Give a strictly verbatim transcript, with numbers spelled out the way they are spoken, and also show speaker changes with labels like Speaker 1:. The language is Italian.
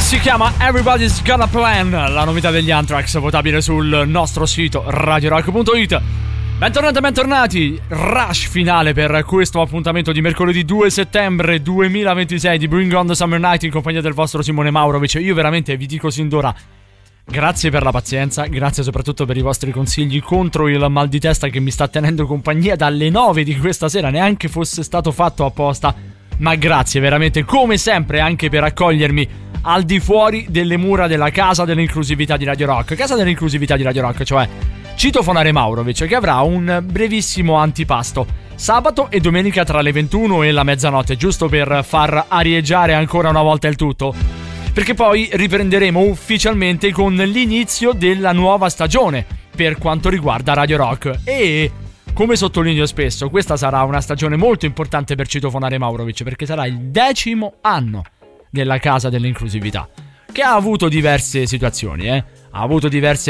Speaker 1: Si chiama Everybody's Got a Plan, la novità degli Anthrax, votabile sul nostro sito radio rock punto it. Bentornati e bentornati, rush finale per questo appuntamento di mercoledì due settembre duemilaventisei di Bring On The Summer Night in compagnia del vostro Simone Maurovic. Io veramente vi dico sin d'ora grazie per la pazienza, grazie soprattutto per i vostri consigli contro il mal di testa che mi sta tenendo compagnia dalle nove di questa sera, neanche fosse stato fatto apposta. Ma grazie veramente come sempre anche per accogliermi al di fuori delle mura della casa dell'inclusività di Radio Rock. Casa dell'inclusività di Radio Rock, cioè Citofonare Maurovic, che avrà un brevissimo antipasto sabato e domenica tra le ventuno e la mezzanotte, giusto per far arieggiare ancora una volta il tutto, perché poi riprenderemo ufficialmente con l'inizio della nuova stagione per quanto riguarda Radio Rock. E come sottolineo spesso, questa sarà una stagione molto importante per Citofonare Maurovic, perché sarà il decimo anno della casa dell'inclusività, che ha avuto diverse situazioni, eh? ha avuto diverse